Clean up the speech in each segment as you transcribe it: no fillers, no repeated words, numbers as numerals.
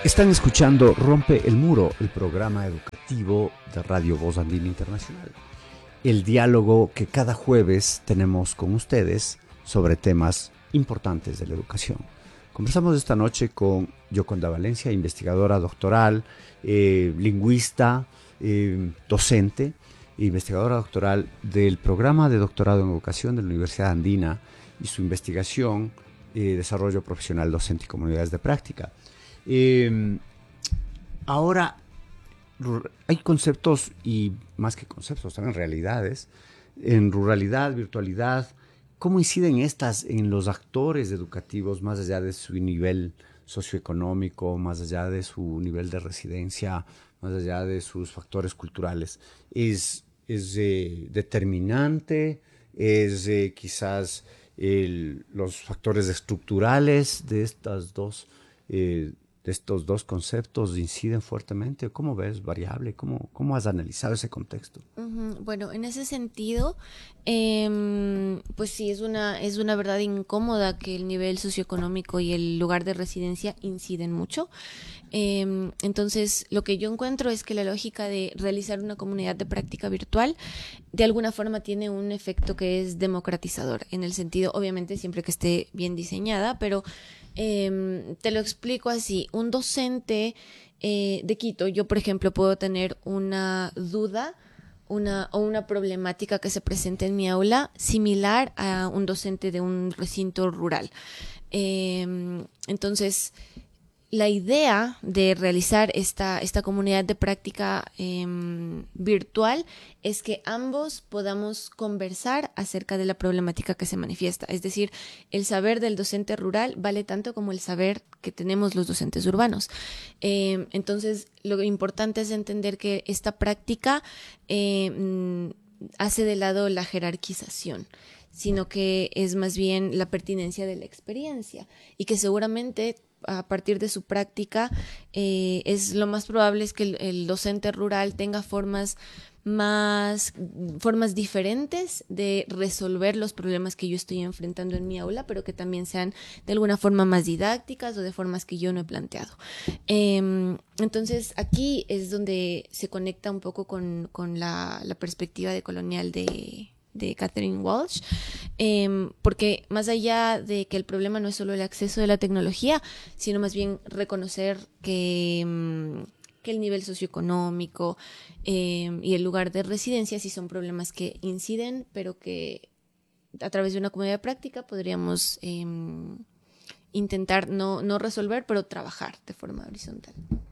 Están escuchando Rompe el Muro, el programa educativo de Radio Voz Andina Internacional. El diálogo que cada jueves tenemos con ustedes sobre temas importantes de la educación. Conversamos esta noche con Yoconda Valencia, investigadora doctoral, lingüista, docente, investigadora doctoral del programa de doctorado en educación de la Universidad Andina y su investigación, desarrollo profesional docente y comunidades de práctica. Ahora hay conceptos y más que conceptos, también realidades en ruralidad, virtualidad. ¿Cómo inciden estas en los actores educativos más allá de su nivel socioeconómico, más allá de su nivel de residencia, más allá de sus factores culturales? ¿Es determinante? ¿Es quizás los factores estructurales de estos dos conceptos inciden fuertemente? ¿Cómo ves variable? ¿Cómo has analizado ese contexto? Bueno, en ese sentido, pues sí, es una verdad incómoda que el nivel socioeconómico y el lugar de residencia inciden mucho. Entonces, lo que yo encuentro es que la lógica de realizar una comunidad de práctica virtual de alguna forma tiene un efecto que es democratizador, en el sentido, obviamente, siempre que esté bien diseñada, pero te lo explico así. Un docente de Quito, yo por ejemplo puedo tener una duda o una problemática que se presente en mi aula similar a un docente de un recinto rural. Entonces, la idea de realizar esta comunidad de práctica virtual es que ambos podamos conversar acerca de la problemática que se manifiesta. Es decir, el saber del docente rural vale tanto como el saber que tenemos los docentes urbanos. Entonces, lo importante es entender que esta práctica hace de lado la jerarquización, sino que es más bien la pertinencia de la experiencia y que seguramente a partir de su práctica es lo más probable es que el docente rural tenga formas diferentes de resolver los problemas que yo estoy enfrentando en mi aula, pero que también sean de alguna forma más didácticas o de formas que yo no he planteado. Entonces aquí es donde se conecta un poco con la perspectiva decolonial de Catherine Walsh, porque más allá de que el problema no es solo el acceso de la tecnología, sino más bien reconocer que el nivel socioeconómico y el lugar de residencia sí son problemas que inciden, pero que a través de una comunidad de práctica podríamos intentar no resolver, pero trabajar de forma horizontal.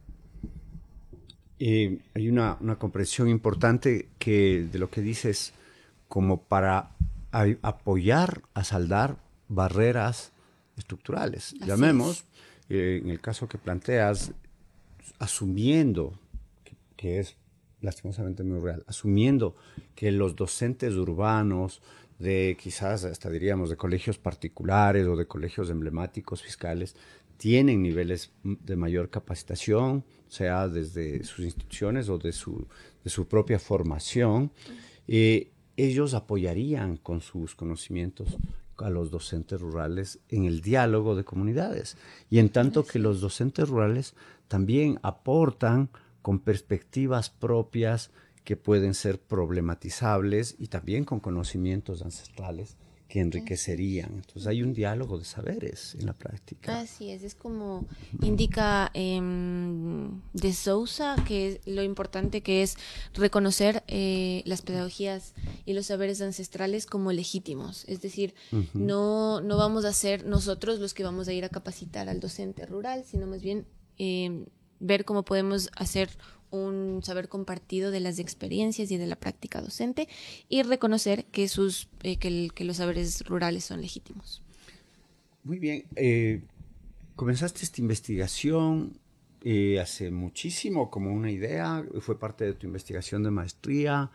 Hay una comprensión importante de lo que dices como para apoyar a saldar barreras estructurales. Así Llamemos, es. en el caso que planteas, asumiendo que es lastimosamente muy real, asumiendo que los docentes urbanos de quizás hasta diríamos de colegios particulares o de colegios emblemáticos fiscales tienen niveles de mayor capacitación, sea desde sus instituciones o de su propia formación, ellos apoyarían con sus conocimientos a los docentes rurales en el diálogo de comunidades. Y en tanto que los docentes rurales también aportan con perspectivas propias que pueden ser problematizables y también con conocimientos ancestrales que enriquecerían. Entonces hay un diálogo de saberes en la práctica. Así es como indica de Sousa, que lo importante que es reconocer las pedagogías y los saberes ancestrales como legítimos. Es decir, no vamos a ser nosotros los que vamos a ir a capacitar al docente rural, sino más bien ver cómo podemos hacer un saber compartido de las experiencias y de la práctica docente y reconocer que que los saberes rurales son legítimos. Muy bien. Comenzaste esta investigación hace muchísimo, como una idea, fue parte de tu investigación de maestría.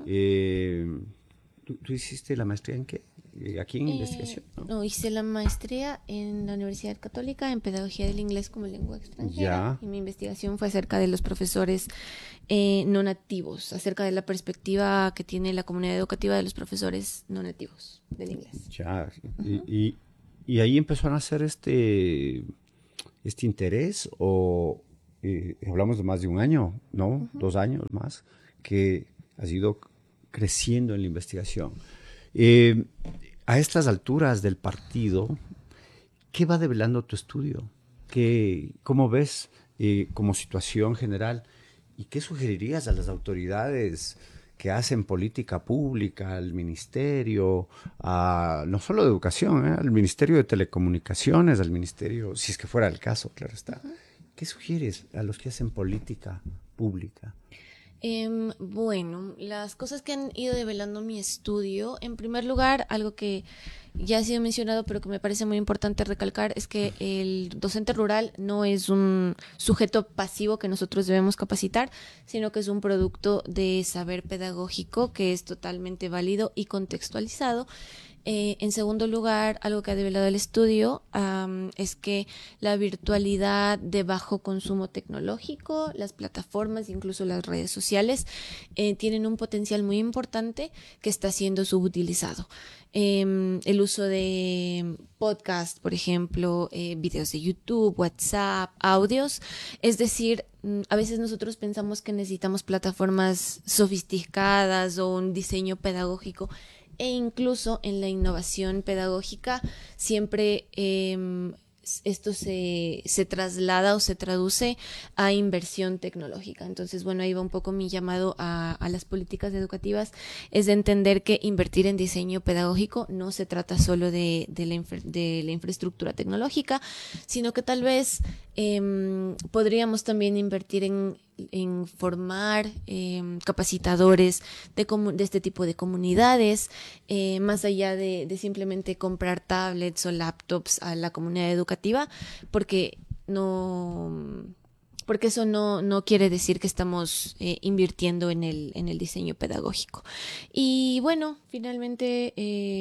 ¿Tú hiciste la maestría en qué? ¿Aquí en investigación? No, hice la maestría en la Universidad Católica en Pedagogía del Inglés como Lengua Extranjera Ya. y mi investigación fue acerca de los profesores no nativos, acerca de la perspectiva que tiene la comunidad educativa de los profesores no nativos del inglés. Ya. Y ahí empezó a nacer este interés o hablamos de más de un año, ¿no? 2 años más, que has ido creciendo en la investigación. Eh, a estas alturas del partido, ¿qué va develando tu estudio? ¿Cómo ves como situación general? ¿Y qué sugerirías a las autoridades que hacen política pública, al ministerio, no solo de educación, al ministerio de telecomunicaciones, al ministerio, si es que fuera el caso, claro está? ¿Qué sugieres a los que hacen política pública? Bueno, las cosas que han ido develando mi estudio, en primer lugar, algo que ya ha sido mencionado, pero que me parece muy importante recalcar, es que el docente rural no es un sujeto pasivo que nosotros debemos capacitar, sino que es un producto de saber pedagógico que es totalmente válido y contextualizado. En segundo lugar, algo que ha develado el estudio es que la virtualidad de bajo consumo tecnológico, las plataformas, incluso las redes sociales, tienen un potencial muy importante que está siendo subutilizado. El uso de podcast, por ejemplo, videos de YouTube, WhatsApp, audios, es decir, a veces nosotros pensamos que necesitamos plataformas sofisticadas o un diseño pedagógico, e incluso en la innovación pedagógica siempre esto se traslada o se traduce a inversión tecnológica. Entonces, bueno, ahí va un poco mi llamado a las políticas educativas, es de entender que invertir en diseño pedagógico no se trata solo de la infraestructura tecnológica, sino que tal vez podríamos también invertir en formar capacitadores de este tipo de comunidades, más allá de simplemente comprar tablets o laptops a la comunidad educativa, porque no... Porque eso no quiere decir que estamos invirtiendo en el diseño pedagógico. Y bueno, finalmente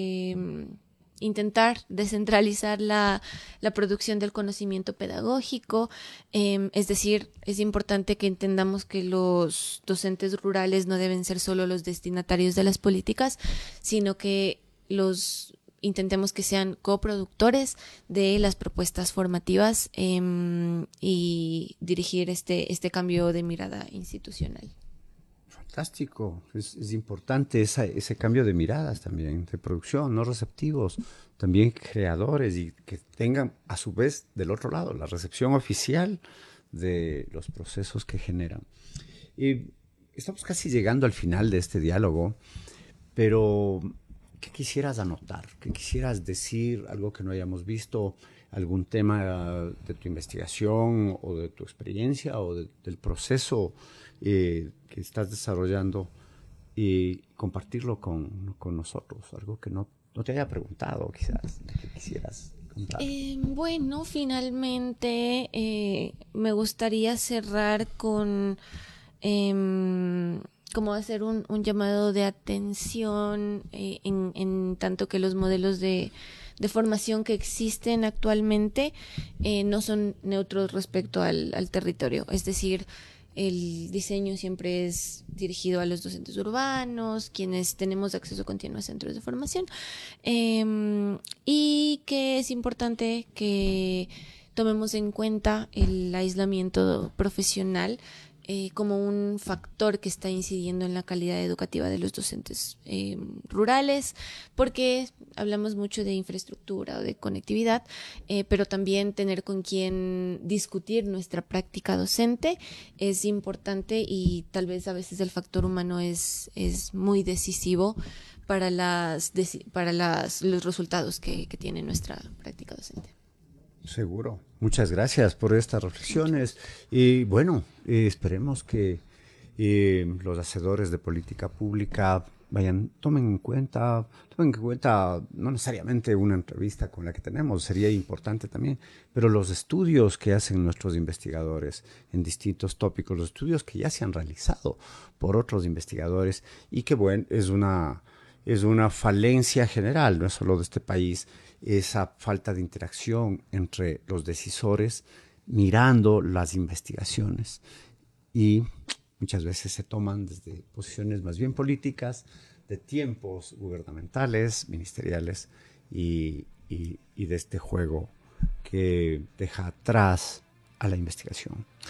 intentar descentralizar la producción del conocimiento pedagógico. Es decir, es importante que entendamos que los docentes rurales no deben ser solo los destinatarios de las políticas, sino que los intentemos que sean coproductores de las propuestas formativas y dirigir este cambio de mirada institucional. Fantástico, es importante ese cambio de miradas también, de producción, no receptivos, también creadores y que tengan a su vez del otro lado la recepción oficial de los procesos que generan. Y estamos casi llegando al final de este diálogo, pero ¿qué quisieras anotar? ¿Qué quisieras decir? Algo que no hayamos visto, algún tema de tu investigación o de tu experiencia o del proceso que estás desarrollando y compartirlo con nosotros, algo que no te haya preguntado quizás, que quisieras contar. Bueno, finalmente me gustaría cerrar con como hacer un llamado de atención en tanto que los modelos de formación que existen actualmente no son neutros respecto al territorio. Es decir, el diseño siempre es dirigido a los docentes urbanos, quienes tenemos acceso continuo a centros de formación, y que es importante que tomemos en cuenta el aislamiento profesional como un factor que está incidiendo en la calidad educativa de los docentes rurales, porque hablamos mucho de infraestructura o de conectividad, pero también tener con quien discutir nuestra práctica docente es importante, y tal vez a veces el factor humano es muy decisivo para los resultados que tiene nuestra práctica docente. Seguro. Muchas gracias por estas reflexiones y bueno, esperemos que los hacedores de política pública tomen en cuenta no necesariamente una entrevista con la que tenemos, sería importante también, pero los estudios que hacen nuestros investigadores en distintos tópicos, los estudios que ya se han realizado por otros investigadores y que bueno, es una falencia general, no es solo de este país, esa falta de interacción entre los decisores mirando las investigaciones y muchas veces se toman desde posiciones más bien políticas, de tiempos gubernamentales, ministeriales y de este juego que deja atrás a la investigación.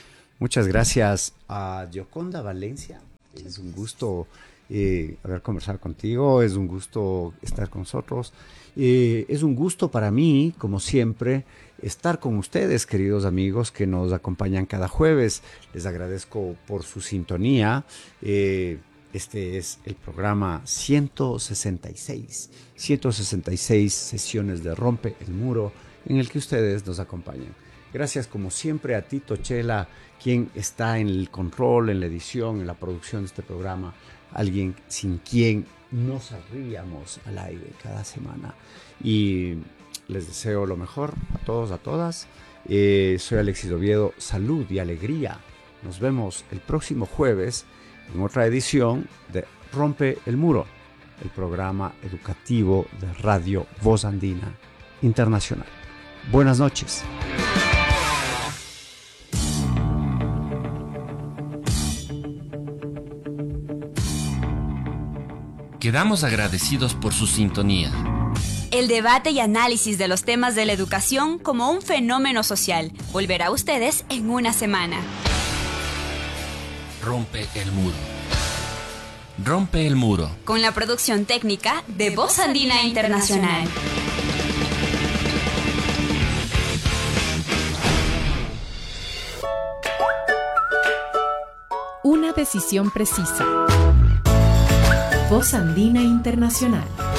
Muchas gracias a Gioconda Valencia. Es un gusto haber conversado contigo, es un gusto estar con nosotros. Es un gusto para mí, como siempre, estar con ustedes, queridos amigos que nos acompañan cada jueves. Les agradezco por su sintonía. Este es el programa 166 sesiones de Rompe el Muro, en el que ustedes nos acompañan. Gracias como siempre a Tito Chela, quien está en el control, en la edición, en la producción de este programa, alguien sin quien no saldríamos al aire cada semana. Y les deseo lo mejor a todos, a todas. Soy Alexis Oviedo, salud y alegría. Nos vemos el próximo jueves en otra edición de Rompe el Muro, el programa educativo de Radio Voz Andina Internacional. Buenas noches. Quedamos agradecidos por su sintonía. El debate y análisis de los temas de la educación como un fenómeno social volverá a ustedes en una semana. Rompe el Muro. Rompe el Muro. Con la producción técnica de Voz Andina Internacional. Una decisión precisa. Voz Andina Internacional.